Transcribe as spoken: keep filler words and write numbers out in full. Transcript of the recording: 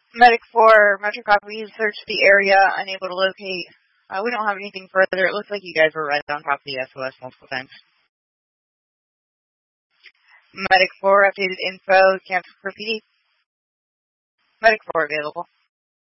Medic four, Metro copy, search the area, unable to locate. Uh, we don't have anything further. It looks like you guys were right on top of the S O S multiple times. Medic four, updated info, cancel for P D. Medic four available.